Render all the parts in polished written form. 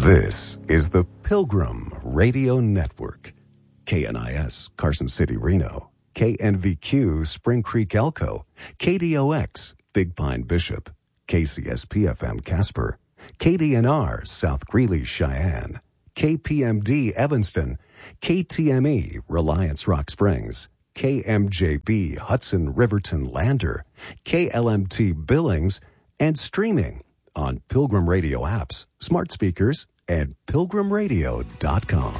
This is the Pilgrim Radio Network. KNIS, Carson City, Reno. KNVQ, Spring Creek, Elko. KDOX, Big Pine, Bishop. KCSP-FM, Casper. KDNR, South Greeley, Cheyenne. KPMD, Evanston. KTME, Reliance, Rock Springs. KMJB, Hudson, Riverton, Lander. KLMT, Billings. And streaming on Pilgrim Radio apps, smart speakers, and pilgrimradio.com.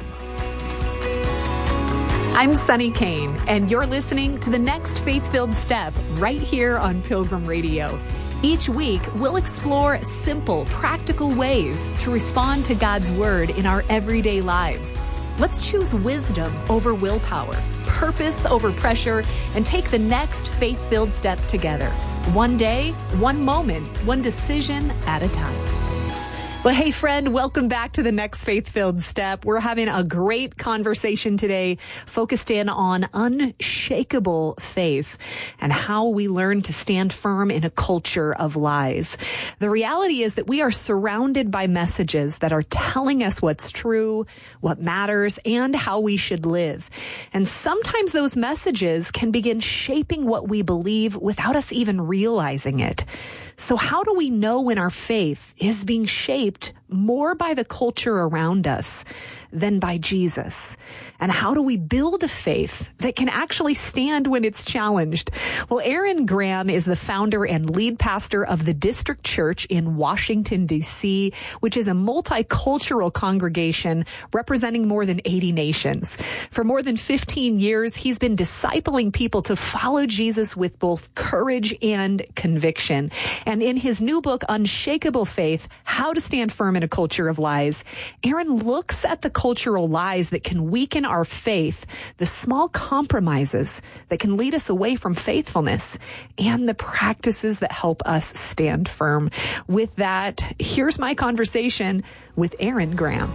I'm Sunny Kane, and you're listening to the next Faith-Filled Step right here on Pilgrim Radio. Each week, we'll explore simple, practical ways to respond to God's Word in our everyday lives. Let's choose wisdom over willpower, purpose over pressure, and take the next faith-filled step together. One day, one moment, one decision at a time. Well, hey, friend, welcome back to the next Faith-Filled Step. We're having a great conversation today focused in on unshakable faith and how we learn to stand firm in a culture of lies. The reality is that we are surrounded by messages that are telling us what's true, what matters, and how we should live. And sometimes those messages can begin shaping what we believe without us even realizing it. So how do we know when our faith is being shaped more by the culture around us than by Jesus? And how do we build a faith that can actually stand when it's challenged? Well, Aaron Graham is the founder and lead pastor of the District Church in Washington, D.C., which is a multicultural congregation representing more than 80 nations. For more than 15 years, he's been discipling people to follow Jesus with both courage and conviction. And in his new book, Unshakable Faith, How to Stand Firm in a Culture of Lies, Aaron looks at the cultural lies that can weaken our faith, the small compromises that can lead us away from faithfulness, and the practices that help us stand firm. With that, here's my conversation with Aaron Graham.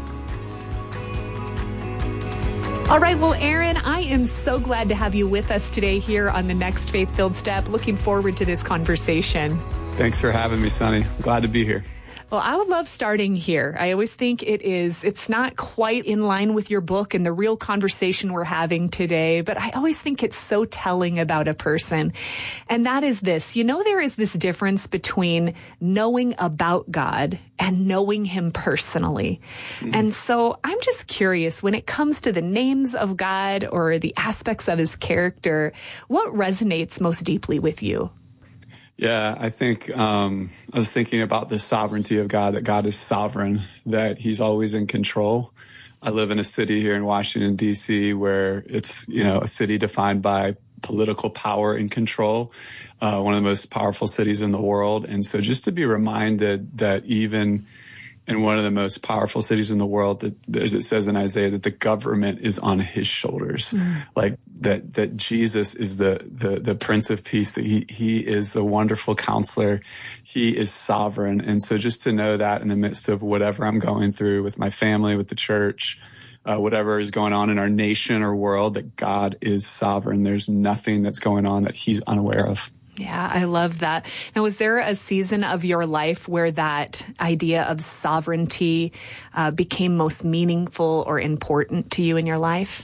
All right, well, Aaron, I am so glad to have you with us today here on the next Faith-Filled Step. Looking forward to this conversation. Thanks for having me, Sunny. Glad to be here. Well, I would love starting here. I always think it's not quite in line with your book and the real conversation we're having today, but I always think it's so telling about a person. And that is this. You know, there is this difference between knowing about God and knowing Him personally. Mm-hmm. And so I'm just curious, when it comes to the names of God or the aspects of His character, what resonates most deeply with you? Yeah, I think I was thinking about the sovereignty of God, that God is sovereign, that He's always in control. I live in a city here in Washington, D.C., where it's, a city defined by political power and control, one of the most powerful cities in the world. And so just to be reminded that even in one of the most powerful cities in the world, that, as it says in Isaiah, that the government is on His shoulders, like that Jesus is the Prince of Peace, that he is the wonderful counselor, He is sovereign. And so just to know that in the midst of whatever I'm going through with my family, with the church, whatever is going on in our nation or world, that God is sovereign. There's nothing that's going on that He's unaware of. Yeah, I love that. Now, was there a season of your life where that idea of sovereignty became most meaningful or important to you in your life?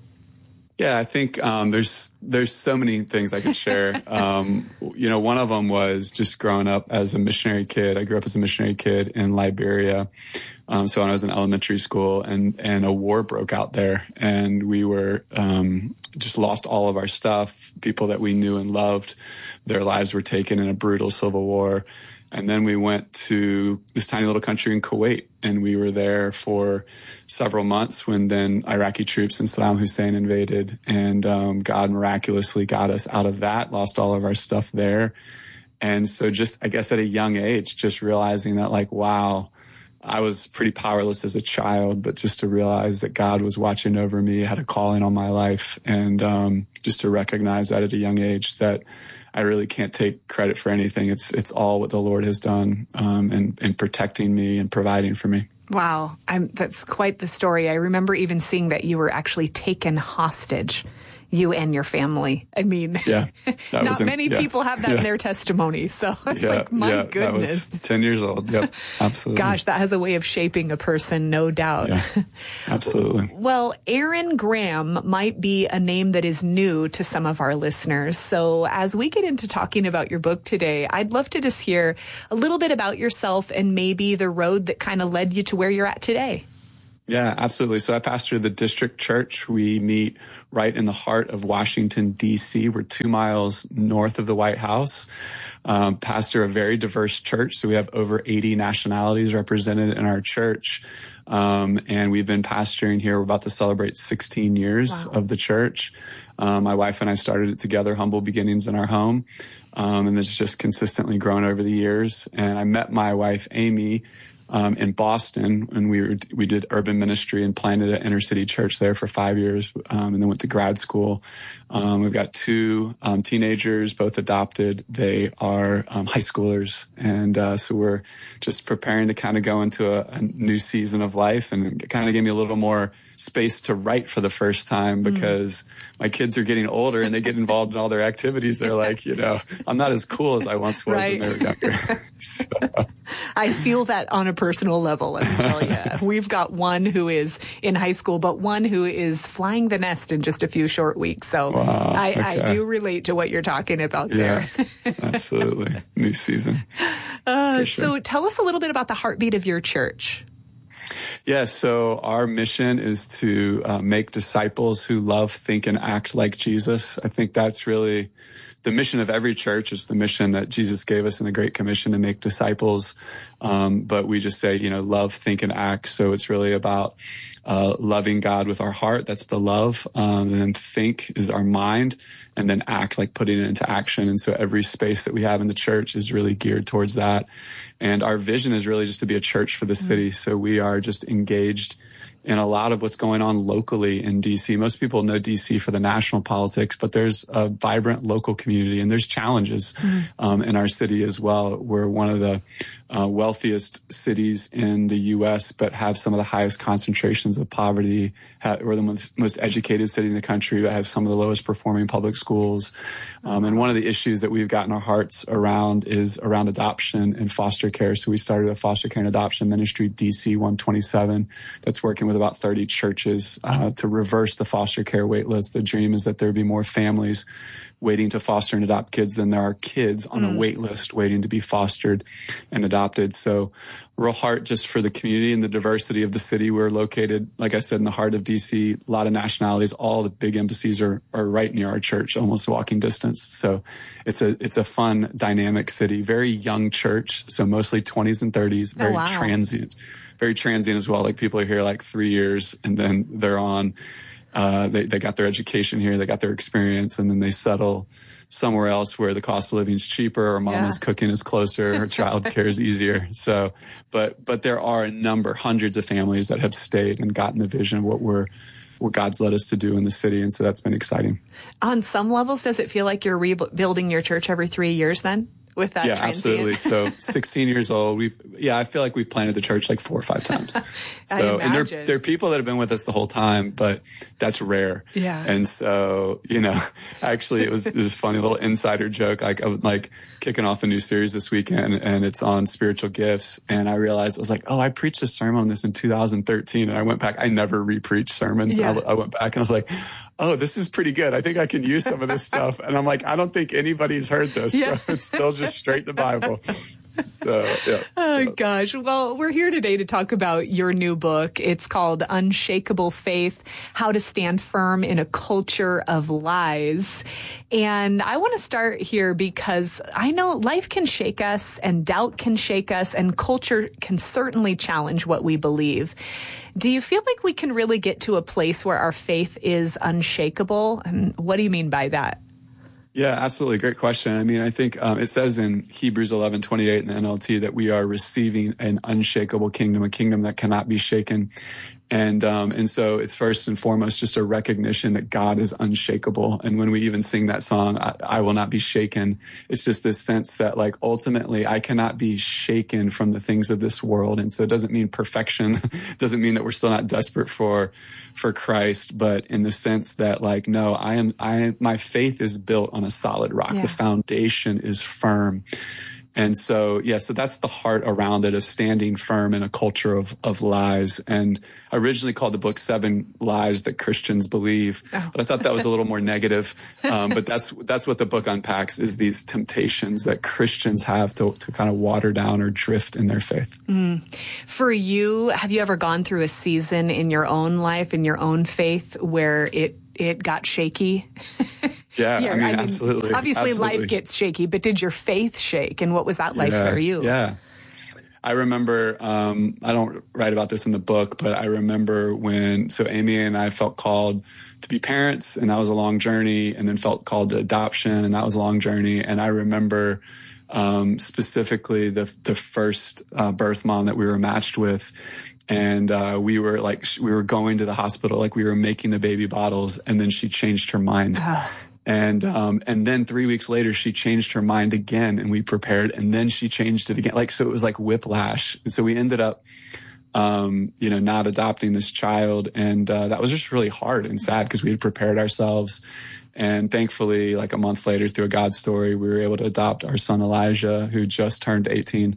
Yeah, I think there's so many things I could share. One of them was just growing up as a missionary kid. I grew up as a missionary kid in Liberia. So when I was in elementary school and a war broke out there, and we were just lost all of our stuff. People that we knew and loved, their lives were taken in a brutal civil war. And then we went to this tiny little country in Kuwait, and we were there for several months when then Iraqi troops and Saddam Hussein invaded, and God miraculously got us out of that, lost all of our stuff there. And so just, I guess at a young age, just realizing that, like, wow, I was pretty powerless as a child, but just to realize that God was watching over me, had a calling on my life, and just to recognize that at a young age, that I really can't take credit for anything. It's all what the Lord has done in protecting me and providing for me. Wow. That's quite the story. I remember even seeing that you were actually taken hostage you and your family. I mean, not many people have that in their testimony. So it's like, my goodness. That was 10 years old. Yep, absolutely. Gosh, that has a way of shaping a person, no doubt. Yeah, absolutely. Well, Aaron Graham might be a name that is new to some of our listeners. So as we get into talking about your book today, I'd love to just hear a little bit about yourself and maybe the road that kind of led you to where you're at today. Yeah, absolutely. So I pastor the District Church. We meet right in the heart of Washington, D.C. We're 2 miles north of the White House. Pastor a very diverse church. So we have over 80 nationalities represented in our church. And we've been pastoring here. We're about to celebrate 16 years of the church. My wife and I started it together, humble beginnings in our home. And it's just consistently grown over the years. And I met my wife, Amy, in Boston, and we did urban ministry and planted an inner city church there for 5 years, and then went to grad school. We've got 2 teenagers, both adopted. They are high schoolers, and so we're just preparing to kind of go into a new season of life, and it kind of gave me a little more space to write for the first time because my kids are getting older and they get involved in all their activities. They're like, I'm not as cool as I once was when they were younger. So. I feel that on a personal level, let me tell you. We've got one who is in high school, but one who is flying the nest in just a few short weeks. So I do relate to what you're talking about there. Absolutely. New season. Sure. So tell us a little bit about the heartbeat of your church. Yeah, so our mission is to make disciples who love, think, and act like Jesus. I think that's really the mission of every church. Is the mission that Jesus gave us in the Great Commission to make disciples. But we just say, love, think, and act. So it's really about loving God with our heart. That's the love. And then think is our mind. And then act, like putting it into action. And so every space that we have in the church is really geared towards that. And our vision is really just to be a church for the city. So we are just engaged in a lot of what's going on locally in DC. Most people know DC for the national politics, but there's a vibrant local community and there's challenges in our city as well. We're one of the wealthiest cities in the U.S., but have some of the highest concentrations of poverty. We're the most educated city in the country, but have some of the lowest performing public schools. And one of the issues that we've gotten our hearts around is around adoption and foster care. So we started a foster care and adoption ministry, DC 127, that's working with about 30 churches to reverse the foster care wait list. The dream is that there be more families waiting to foster and adopt kids than there are kids on a wait list waiting to be fostered and adopted. So real heart just for the community and the diversity of the city. We're located, like I said, in the heart of DC, a lot of nationalities. All the big embassies are right near our church, almost walking distance. So it's a fun, dynamic city, very young church. So mostly 20s and 30s, very transient. Very transient as well. Like people are here like 3 years and then they're on, they got their education here, they got their experience, and then they settle somewhere else where the cost of living is cheaper or mama's cooking is closer or child care is easier. So, but there are a number, hundreds of families that have stayed and gotten the vision of what God's led us to do in the city. And so that's been exciting. On some levels, does it feel like you're rebuilding your church every 3 years then? With that transient? Absolutely. So 16 years old, I feel like we've planted the church like 4 or 5 times. So, and there are people that have been with us the whole time, but that's rare. Yeah. And so, actually it was this funny little insider joke. Like I was like kicking off a new series this weekend and it's on spiritual gifts. And I realized I was like, I preached a sermon on this in 2013. And I went back, I never re-preached sermons. Yeah. I went back and I was like, this is pretty good. I think I can use some of this stuff. And I'm like, I don't think anybody's heard this. Yeah. So it's still just straight the Bible. Oh, gosh. Well, we're here today to talk about your new book. It's called Unshakable Faith, How to Stand Firm in a Culture of Lies. And I want to start here because I know life can shake us and doubt can shake us and culture can certainly challenge what we believe. Do you feel like we can really get to a place where our faith is unshakable? And what do you mean by that? Yeah, absolutely. Great question. I mean, I think it says in Hebrews 11:28 in the NLT that we are receiving an unshakable kingdom, a kingdom that cannot be shaken. And so it's first and foremost just a recognition that God is unshakable. And when we even sing that song, I will not be shaken, it's just this sense that like ultimately I cannot be shaken from the things of this world. And so it doesn't mean perfection, doesn't mean that we're still not desperate for Christ, but in the sense that like, no, my faith is built on a solid rock. The foundation is firm. And so, so that's the heart around it, of standing firm in a culture of lies. And I originally called the book 7 Lies That Christians Believe, but I thought that was a little more negative. But that's what the book unpacks, is these temptations that Christians have to kind of water down or drift in their faith. For you, have you ever gone through a season in your own life, in your own faith, where it got shaky? Yeah, I mean, absolutely. Obviously, life gets shaky, but did your faith shake? And what was that like for you? Yeah. I remember, I don't write about this in the book, but I remember so Amy and I felt called to be parents, and that was a long journey, and then felt called to adoption, and that was a long journey. And I remember specifically the first birth mom that we were matched with. And we were going to the hospital, like we were making the baby bottles, and then she changed her mind. And then 3 weeks later, she changed her mind again, and we prepared, and then she changed it again. Like, so it was like whiplash. And so we ended up, not adopting this child. And that was just really hard and sad, because we had prepared ourselves. And thankfully, like a month later, through a God story, we were able to adopt our son Elijah, who just turned 18.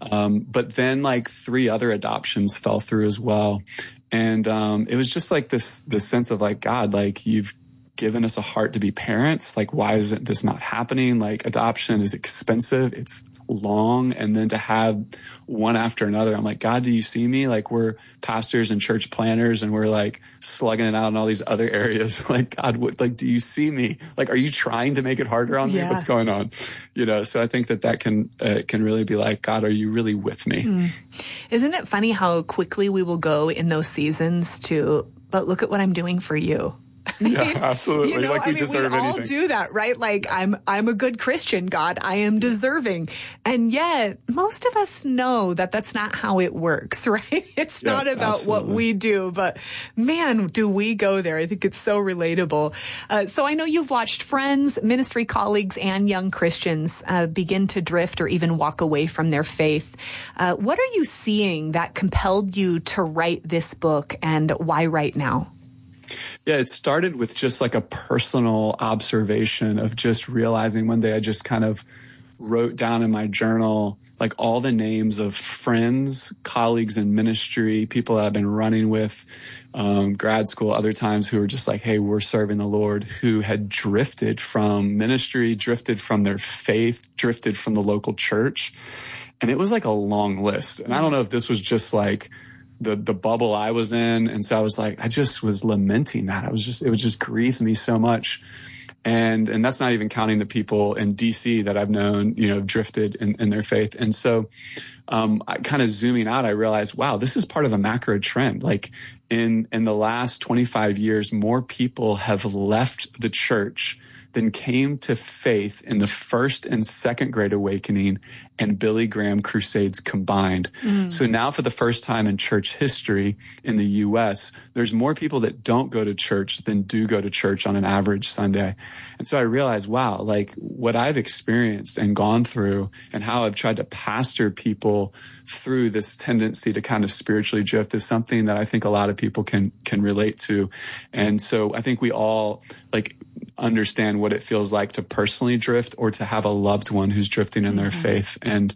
But then like 3 other adoptions fell through as well. And it was just like this sense of like, God, like, you've given us a heart to be parents. Like, why is this not happening? Like, adoption is expensive. It's long. And then to have one after another, I'm like, God, do you see me? Like, we're pastors and church planners, and we're like slugging it out in all these other areas. Like, God, do you see me? Like, are you trying to make it harder on me? What's going on? So I think that can really be like, God, are you really with me? Isn't it funny how quickly we will go in those seasons but look at what I'm doing for you. Yeah, absolutely. We deserve anything. We all do that, right? Like, I'm a good Christian, God. I am deserving. And yet, most of us know that that's not how it works, right? It's not about what we do, but man, do we go there. I think it's so relatable. So I know you've watched friends, ministry colleagues, and young Christians begin to drift or even walk away from their faith. What are you seeing that compelled you to write this book, and why right now? Yeah, it started with just like a personal observation of just realizing one day I just kind of wrote down in my journal like all the names of friends, colleagues in ministry, people that I've been running with, grad school, other times, who were just like, hey, we're serving the Lord, who had drifted from ministry, drifted from their faith, drifted from the local church. And it was like a long list. And I don't know if this was just like the bubble I was in. And so I was like, I just was lamenting that. it would just grieve me so much. And that's not even counting the people in DC that I've known, have drifted in their faith. And so, I kind of zooming out, I realized, wow, this is part of a macro trend. Like in the last 25 years, more people have left the church than came to faith in the first and second Great Awakening and Billy Graham crusades combined. So now, for the first time in church history in the U.S., there's more people that don't go to church than do go to church on an average Sunday. And so I realized, wow, like what I've experienced and gone through, and how I've tried to pastor people through this tendency to kind of spiritually drift, is something that I think a lot of people can relate to. And so I think we all understand what it feels like to personally drift, or to have a loved one who's drifting in their faith. And,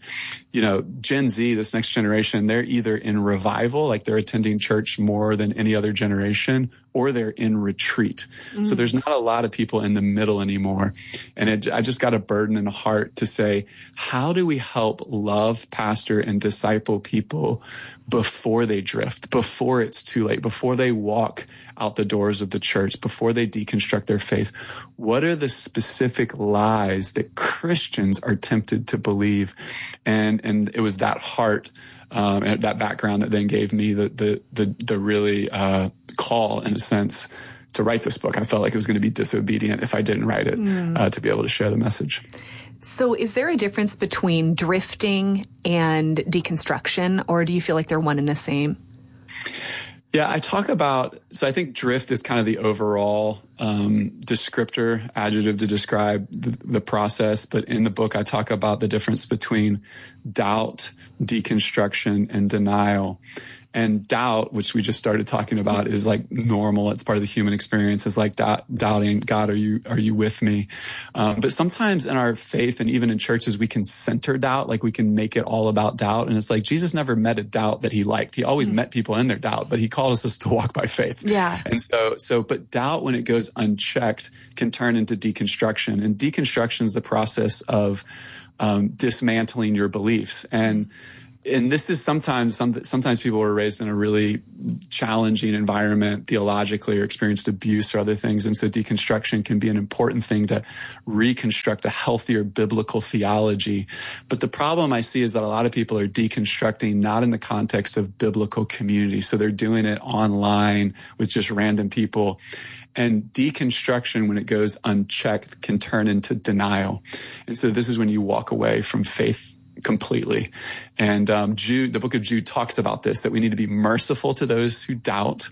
Gen Z, this next generation, they're either in revival, like they're attending church more than any other generation, or they're in retreat. So there's not a lot of people in the middle anymore. And I just got a burden and a heart to say, how do we help love, pastor, and disciple people before they drift, before it's too late, before they walk out the doors of the church, before they deconstruct their faith? What are the specific lies that Christians are tempted to believe? And it was that heart, and that background that then gave me the really call, in a sense, to write this book. I felt like it was going to be disobedient if I didn't write it, to be able to share the message. So is there a difference between drifting and deconstruction, or do you feel like they're one and the same? Yeah, I talk about, so I think drift is kind of the overall descriptor, adjective to describe the process. But in the book, I talk about the difference between doubt, deconstruction, and denial. And doubt, which we just started talking about, is like normal. It's part of the human experience. It's like doubting, God, are you with me? But sometimes in our faith and even in churches, we can center doubt, like we can make it all about doubt. And it's like Jesus never met a doubt that he liked. He always met people in their doubt, but he called us to walk by faith. Yeah. And but doubt, when it goes unchecked, can turn into deconstruction. And deconstruction is the process of dismantling your beliefs. And this is sometimes people were raised in a really challenging environment theologically or experienced abuse or other things. And so deconstruction can be an important thing to reconstruct a healthier biblical theology. But the problem I see is that a lot of people are deconstructing not in the context of biblical community. So they're doing it online with just random people. And deconstruction, when it goes unchecked, can turn into denial. And so this is when you walk away from faith completely. And the book of Jude talks about this, that we need to be merciful to those who doubt.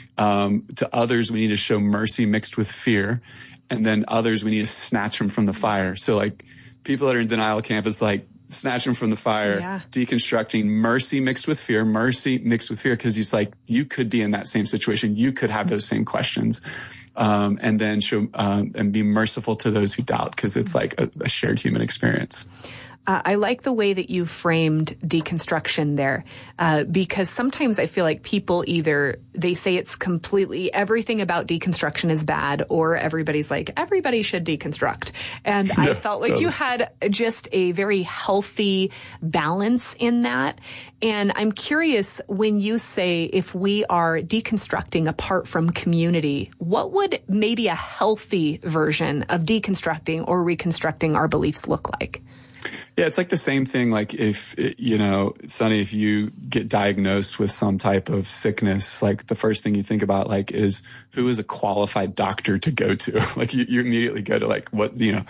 To others, we need to show mercy mixed with fear. And then others, we need to snatch them from the fire. So like people that are in denial camp, it's like snatch them from the fire, deconstructing mercy mixed with fear, because he's like, you could be in that same situation. You could have those same questions. And then show, and be merciful to those who doubt, because it's like a shared human experience. I like the way that you framed deconstruction there, because sometimes I feel like people either they say it's completely everything about deconstruction is bad, or everybody's like everybody should deconstruct. And yeah, I felt like you had just a very healthy balance in that. And I'm curious, when you say if we are deconstructing apart from community, what would maybe a healthy version of deconstructing or reconstructing our beliefs look like? Yeah, it's like the same thing. Like if, Sonny, if you get diagnosed with some type of sickness, like the first thing you think about, like, is who is a qualified doctor to go to? Like you immediately go to like, what, and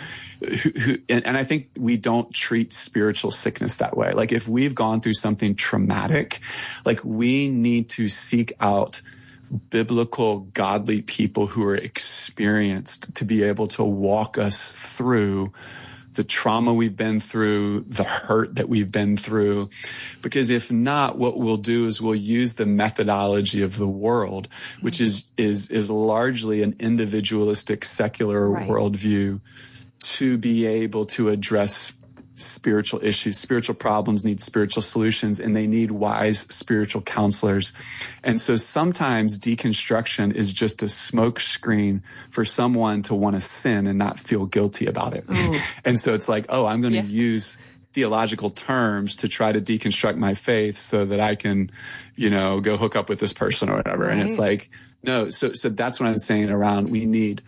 I think we don't treat spiritual sickness that way. Like if we've gone through something traumatic, like we need to seek out biblical, godly people who are experienced to be able to walk us through the trauma we've been through, the hurt that we've been through. Because if not, what we'll do is we'll use the methodology of the world, which is largely an individualistic, secular worldview, to be able to address spiritual issues. Spiritual problems need spiritual solutions, and they need wise spiritual counselors. And so sometimes deconstruction is just a smokescreen for someone to want to sin and not feel guilty about it. And so it's like, I'm going to use theological terms to try to deconstruct my faith so that I can, go hook up with this person or whatever. And it's like, no. So that's what I'm saying around, we need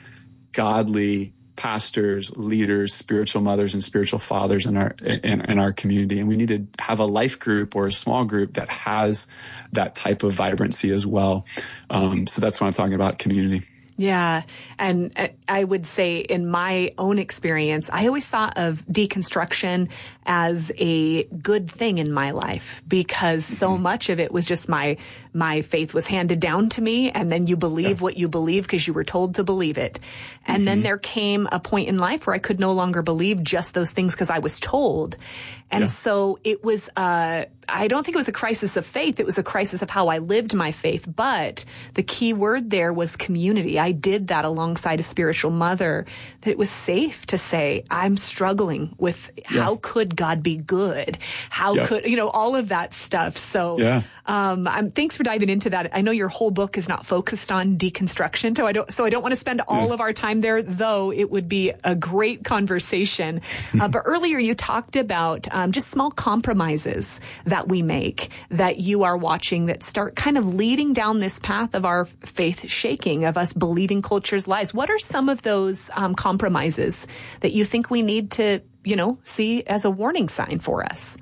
godly pastors, leaders, spiritual mothers, and spiritual fathers in our community. And we need to have a life group or a small group that has that type of vibrancy as well. So that's what I'm talking about, community. Yeah. And I would say in my own experience, I always thought of deconstruction as a good thing in my life, because so much of it was just my faith was handed down to me, and then you believe what you believe because you were told to believe it. And then there came a point in life where I could no longer believe just those things because I was told. And so it was, I don't think it was a crisis of faith. It was a crisis of how I lived my faith. But the key word there was community. I did that alongside a spiritual mother, that it was safe to say, I'm struggling with how could God be good? How could, all of that stuff. So, thanks for diving into that. I know your whole book is not focused on deconstruction, so I don't want to spend all of our time there, though it would be a great conversation. But earlier you talked about just small compromises that we make, that you are watching, that start kind of leading down this path of our faith shaking, of us believing culture's lies. What are some of those compromises that you think we need to, see as a warning sign for us?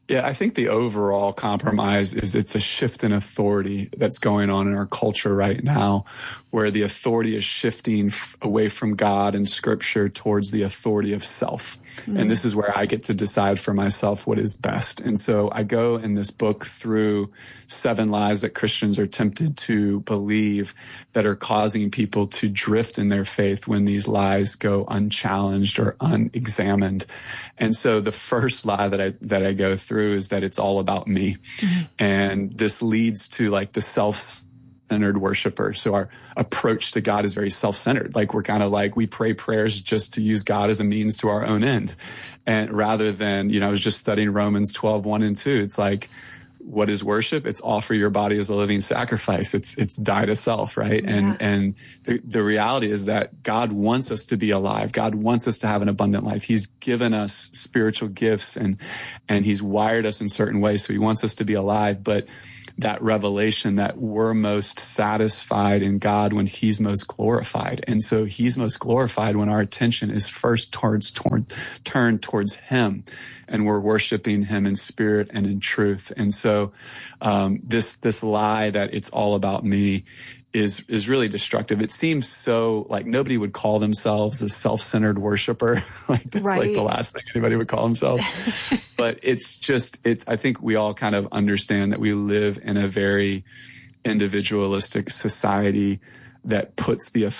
Yeah, I think the overall compromise is it's a shift in authority that's going on in our culture right now, where the authority is shifting away from God and Scripture towards the authority of self. And this is where I get to decide for myself what is best. And so I go in this book through 7 lies that Christians are tempted to believe that are causing people to drift in their faith when these lies go unchallenged or unexamined. And so the first lie that I go through is that it's all about me. And this leads to like the self-centered worshiper. So our approach to God is very self-centered. Like we're kind of like, we pray prayers just to use God as a means to our own end. And rather than, I was just studying Romans 12:1-2. It's like, what is worship? It's offer your body as a living sacrifice. It's die to self, right? Yeah. And the reality is that God wants us to be alive. God wants us to have an abundant life. He's given us spiritual gifts and he's wired us in certain ways. So he wants us to be alive. But that revelation that we're most satisfied in God when he's most glorified. And so he's most glorified when our attention is first turned towards him and we're worshiping him in spirit and in truth. And so this lie that it's all about me is really destructive. It seems so like nobody would call themselves a self-centered worshiper. Like that's like the last thing anybody would call themselves. But it's just, I think we all kind of understand that we live in a very individualistic society that puts the